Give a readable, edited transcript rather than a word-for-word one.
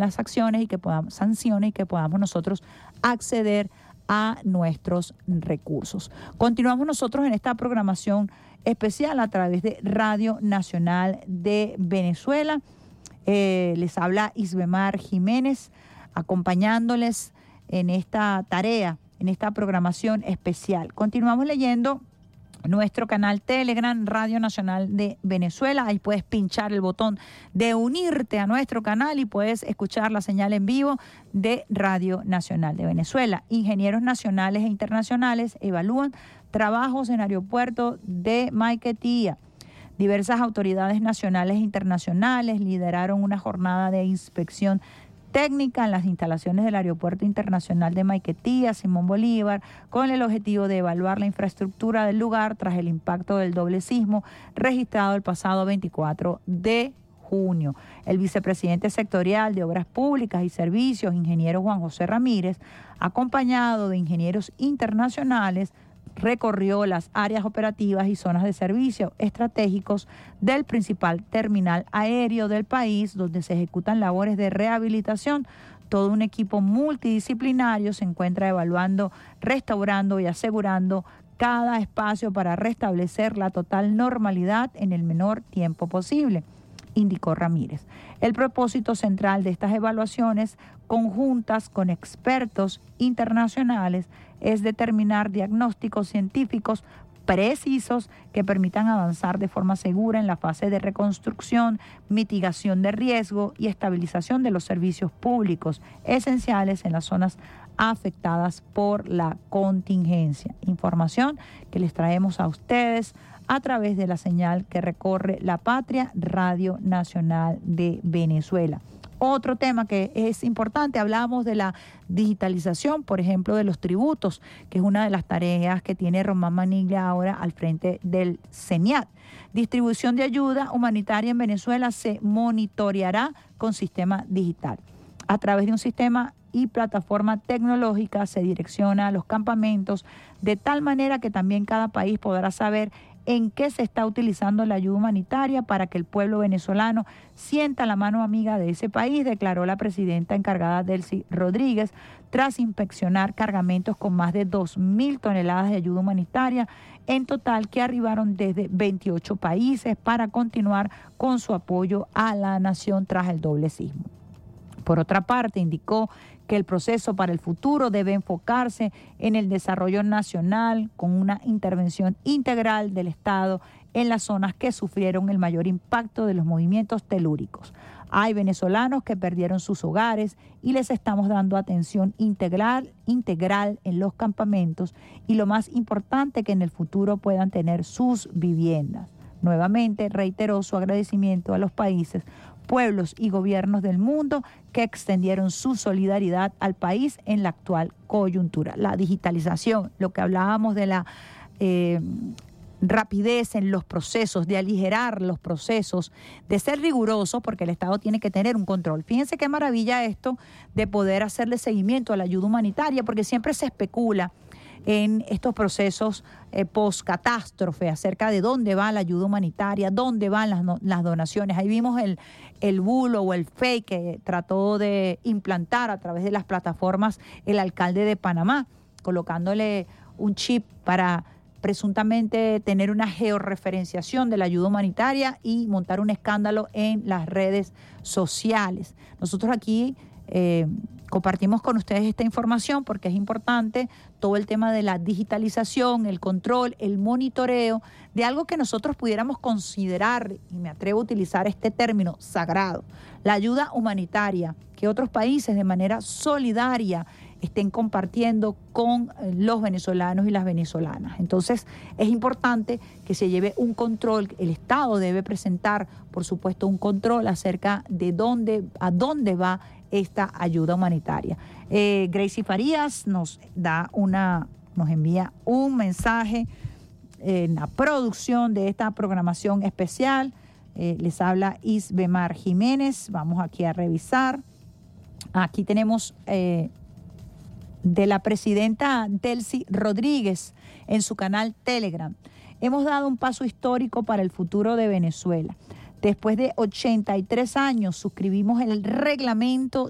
las acciones y que podamos sanciones y que podamos nosotros acceder a nuestros recursos. Continuamos nosotros en esta programación especial a través de Radio Nacional de Venezuela. Les habla Isbemar Jiménez, acompañándoles en esta tarea, en esta programación especial. Continuamos leyendo nuestro canal Telegram, Radio Nacional de Venezuela. Ahí puedes pinchar el botón de unirte a nuestro canal y puedes escuchar la señal en vivo de Radio Nacional de Venezuela. Ingenieros nacionales e internacionales evalúan trabajos en aeropuerto de Maiquetía. Diversas autoridades nacionales e internacionales lideraron una jornada de inspección técnica en las instalaciones del Aeropuerto Internacional de Maiquetía, Simón Bolívar, con el objetivo de evaluar la infraestructura del lugar tras el impacto del doble sismo registrado el pasado 24 de junio. El vicepresidente sectorial de Obras Públicas y Servicios, ingeniero Juan José Ramírez, acompañado de ingenieros internacionales, recorrió las áreas operativas y zonas de servicio estratégicos del principal terminal aéreo del país, donde se ejecutan labores de rehabilitación. Todo un equipo multidisciplinario se encuentra evaluando, restaurando y asegurando cada espacio para restablecer la total normalidad en el menor tiempo posible, indicó Ramírez. El propósito central de estas evaluaciones conjuntas con expertos internacionales es determinar diagnósticos científicos precisos que permitan avanzar de forma segura en la fase de reconstrucción, mitigación de riesgo y estabilización de los servicios públicos esenciales en las zonas afectadas por la contingencia. Información que les traemos a ustedes a través de la señal que recorre la patria, Radio Nacional de Venezuela. Otro tema que es importante, hablamos de la digitalización, por ejemplo, de los tributos, que es una de las tareas que tiene Román Maniglia ahora al frente del CENIAT. Distribución de ayuda humanitaria en Venezuela se monitoreará con sistema digital. A través de un sistema y plataforma tecnológica se direcciona a los campamentos de tal manera que también cada país podrá saber en qué se está utilizando la ayuda humanitaria para que el pueblo venezolano sienta la mano amiga de ese país, declaró la presidenta encargada Delcy Rodríguez, tras inspeccionar cargamentos con más de 2.000 toneladas de ayuda humanitaria en total que arribaron desde 28 países para continuar con su apoyo a la nación tras el doble sismo. Por otra parte, indicó que el proceso para el futuro debe enfocarse en el desarrollo nacional con una intervención integral del Estado en las zonas que sufrieron el mayor impacto de los movimientos telúricos. Hay venezolanos que perdieron sus hogares y les estamos dando atención integral en los campamentos y lo más importante, que en el futuro puedan tener sus viviendas. Nuevamente reiteró su agradecimiento a los países, pueblos y gobiernos del mundo que extendieron su solidaridad al país en la actual coyuntura. La digitalización, lo que hablábamos de la rapidez en los procesos, de aligerar los procesos, de ser riguroso, porque el Estado tiene que tener un control. Fíjense qué maravilla esto de poder hacerle seguimiento a la ayuda humanitaria, porque siempre se especula en estos procesos post-catástrofe acerca de dónde va la ayuda humanitaria, dónde van las donaciones. Ahí vimos el bulo o el fake que trató de implantar a través de las plataformas el alcalde de Panamá, colocándole un chip para presuntamente tener una georreferenciación de la ayuda humanitaria y montar un escándalo en las redes sociales. Nosotros aquí compartimos con ustedes esta información porque es importante todo el tema de la digitalización, el control, el monitoreo de algo que nosotros pudiéramos considerar, y me atrevo a utilizar este término, sagrado, la ayuda humanitaria, que otros países de manera solidaria estén compartiendo con los venezolanos y las venezolanas. Entonces, es importante que se lleve un control. El Estado debe presentar, por supuesto, un control acerca de a dónde va esta ayuda humanitaria. Gracie Farías nos envía un mensaje en la producción de esta programación especial. Les habla Isbemar Jiménez. Vamos aquí a revisar. Aquí tenemos de la presidenta Delcy Rodríguez en su canal Telegram. Hemos dado un paso histórico para el futuro de Venezuela. Después de 83 años suscribimos el reglamento